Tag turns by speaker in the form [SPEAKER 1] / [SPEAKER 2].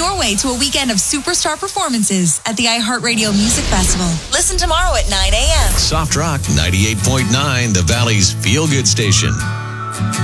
[SPEAKER 1] your way to a weekend of superstar performances at the iHeartRadio Music Festival. Listen tomorrow at 9 a.m.
[SPEAKER 2] Soft Rock 98.9, the Valley's feel-good station.